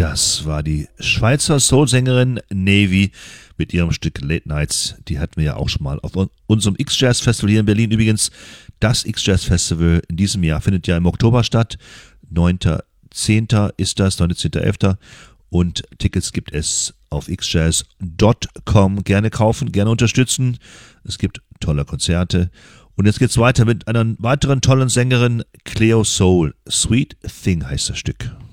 Das war die Schweizer Soul-Sängerin Navy mit ihrem Stück Late Nights. Die hatten wir ja auch schon mal auf unserem X-Jazz-Festival hier in Berlin. Übrigens, das X-Jazz-Festival in diesem Jahr findet ja im Oktober statt. 9.10. ist das, 9.10.11. Und Tickets gibt es auf xjazz.com. Gerne kaufen, gerne unterstützen. Es gibt tolle Konzerte. Und jetzt geht's weiter mit einer weiteren tollen Sängerin, Cleo Soul. Sweet Thing heißt das Stück.